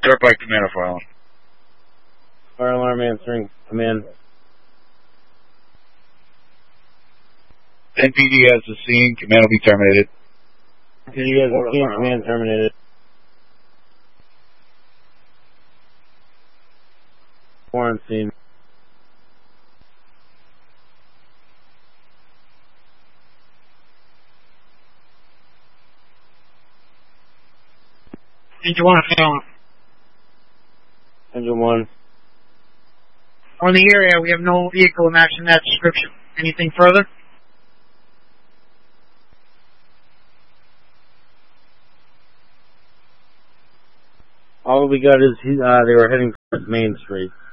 Start by command fire alarm. Fire alarm answering. Command. NPD has the scene. Command will be terminated. NPD has the scene. Command terminated. Quarantine. Engine 1, failing. Engine 1. On the area, we have no vehicle matching that description. Anything further? All we got is they were heading towards Main Street.